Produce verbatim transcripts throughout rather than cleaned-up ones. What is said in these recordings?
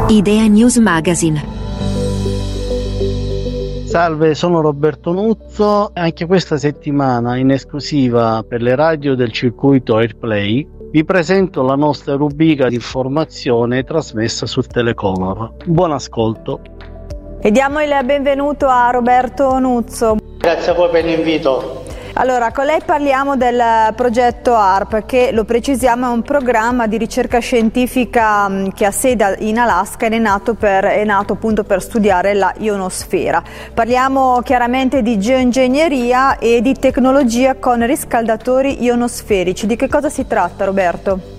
Idea News Magazine. Salve, sono Roberto Nuzzo. Anche questa settimana, in esclusiva per le radio del circuito Airplay, vi presento la nostra rubrica di informazione trasmessa su Telecomor. Buon ascolto. E diamo il benvenuto a Roberto Nuzzo. Grazie a voi per l'invito. Allora, con lei parliamo del progetto A R P, che, lo precisiamo, è un programma di ricerca scientifica che ha sede in Alaska ed è nato, per, è nato appunto per studiare la ionosfera. Parliamo chiaramente di geoingegneria e di tecnologia con riscaldatori ionosferici. Di che cosa si tratta, Roberto?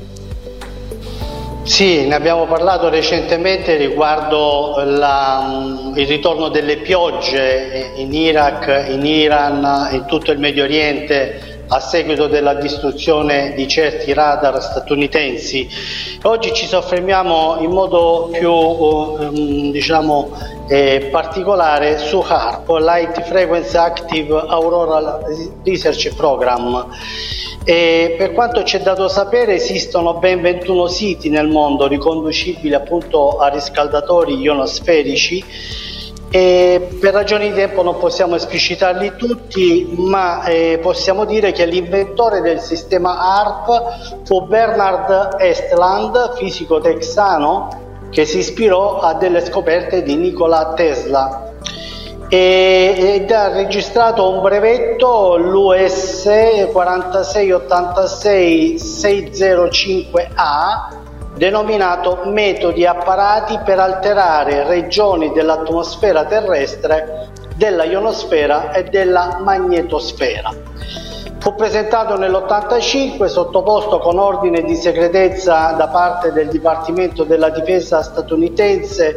Sì, ne abbiamo parlato recentemente riguardo la, il ritorno delle piogge in Iraq, in Iran, in tutto il Medio Oriente a seguito della distruzione di certi radar statunitensi. Oggi ci soffermiamo in modo più um, diciamo, eh, particolare su H A R P, Light Frequency Active Auroral Research Program. E per quanto c'è dato sapere, esistono ben ventuno siti nel mondo riconducibili appunto a riscaldatori ionosferici, e per ragioni di tempo non possiamo esplicitarli tutti, ma eh, possiamo dire che l'inventore del sistema A R P fu Bernard Estland, fisico texano che si ispirò a delle scoperte di Nikola Tesla, ed ha registrato un brevetto, l'U S quarantasei ottantasei seicentocinque A, denominato Metodi apparati per alterare regioni dell'atmosfera terrestre, della ionosfera e della magnetosfera. Fu presentato nell'ottantacinque, sottoposto con ordine di segretezza da parte del Dipartimento della Difesa statunitense,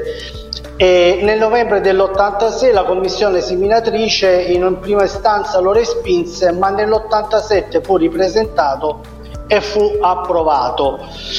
e nel novembre dell'ottantasei la commissione seminatrice in prima istanza lo respinse, ma nell'ottantasette fu ripresentato e fu approvato.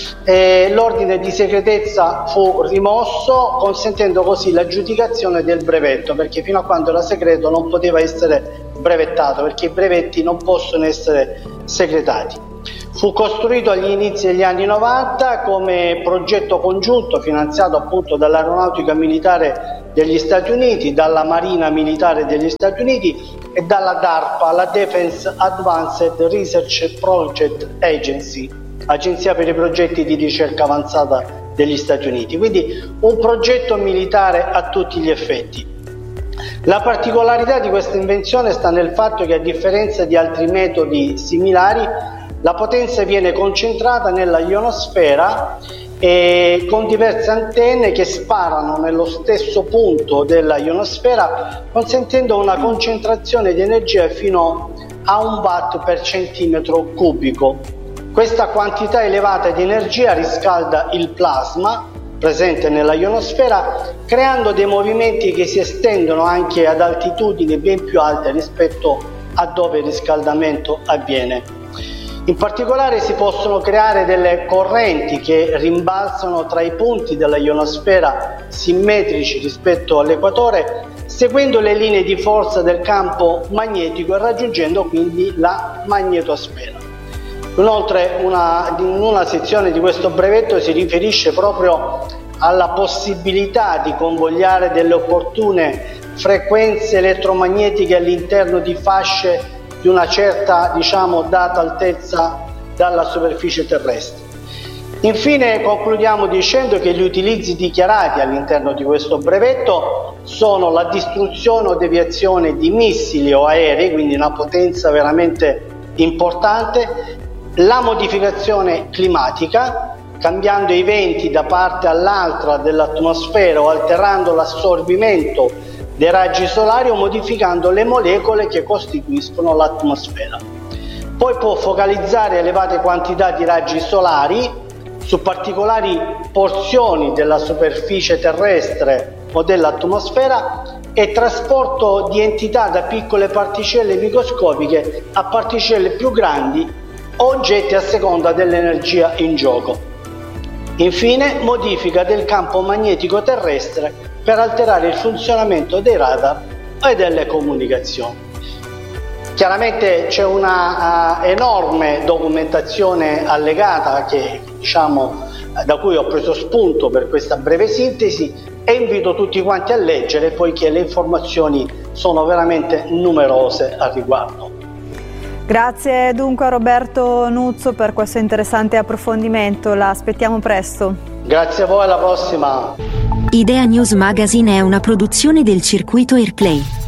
E l'ordine di segretezza fu rimosso, consentendo così l'aggiudicazione del brevetto, perché fino a quando era segreto non poteva essere brevettato, perché i brevetti non possono essere segretati. Fu costruito agli inizi degli anni novanta come progetto congiunto finanziato appunto dall'Aeronautica Militare degli Stati Uniti, dalla Marina Militare degli Stati Uniti e dalla DARPA, la Defense Advanced Research Project Agency, Agenzia per i progetti di ricerca avanzata degli Stati Uniti. Quindi un progetto militare a tutti gli effetti. La particolarità di questa invenzione sta nel fatto che, a differenza di altri metodi similari, la potenza viene concentrata nella ionosfera e con diverse antenne che sparano nello stesso punto della ionosfera, consentendo una concentrazione di energia fino a un watt per centimetro cubico. Questa quantità elevata di energia riscalda il plasma presente nella ionosfera, creando dei movimenti che si estendono anche ad altitudini ben più alte rispetto a dove il riscaldamento avviene. In particolare si possono creare delle correnti che rimbalzano tra i punti della ionosfera simmetrici rispetto all'equatore, seguendo le linee di forza del campo magnetico e raggiungendo quindi la magnetosfera. Inoltre una, in una sezione di questo brevetto si riferisce proprio alla possibilità di convogliare delle opportune frequenze elettromagnetiche all'interno di fasce di una certa, diciamo, data altezza dalla superficie terrestre. Infine concludiamo dicendo che gli utilizzi dichiarati all'interno di questo brevetto sono la distruzione o deviazione di missili o aerei, quindi una potenza veramente importante, la modificazione climatica, cambiando i venti da parte all'altra dell'atmosfera o alterando l'assorbimento dei raggi solari o modificando le molecole che costituiscono l'atmosfera. Poi può focalizzare elevate quantità di raggi solari su particolari porzioni della superficie terrestre o dell'atmosfera e trasporto di entità da piccole particelle microscopiche a particelle più grandi o oggetti a seconda dell'energia in gioco. Infine, modifica del campo magnetico terrestre per alterare il funzionamento dei radar e delle comunicazioni. Chiaramente c'è una uh, enorme documentazione allegata che, diciamo, da cui ho preso spunto per questa breve sintesi, e invito tutti quanti a leggere, poiché le informazioni sono veramente numerose al riguardo. Grazie dunque a Roberto Nuzzo per questo interessante approfondimento, la aspettiamo presto. Grazie a voi, alla prossima. Idea News Magazine è una produzione del Circuito Airplay.